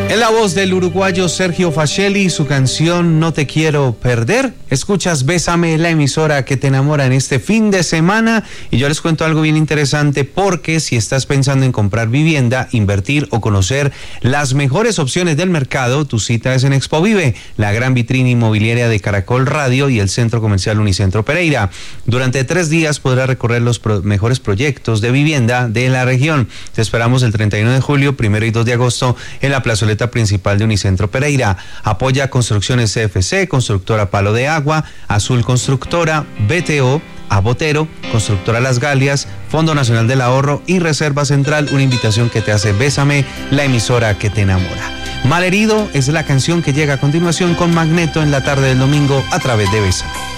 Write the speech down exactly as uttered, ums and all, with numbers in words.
En la voz del uruguayo Sergio Facelli y su canción No te quiero perder, escuchas Bésame, la emisora que te enamora en este fin de semana. Y yo les cuento algo bien interesante, porque si estás pensando en comprar vivienda, invertir o conocer las mejores opciones del mercado, tu cita es en Expo Vive, la gran vitrina inmobiliaria de Caracol Radio y el Centro Comercial Unicentro Pereira. Durante tres días podrás recorrer los pro- mejores proyectos de vivienda de la región. Te esperamos el treinta y uno de julio, primero y dos de agosto en la plazoleta principal de Unicentro Pereira. Apoya Construcciones C F C, Constructora Palo de Agua, Azul Constructora, B T O, Abotero, Constructora Las Galias, Fondo Nacional del Ahorro y Reserva Central. Una invitación que te hace Bésame, la emisora que te enamora. Malherido es la canción que llega a continuación con Magneto en la tarde del domingo a través de Bésame.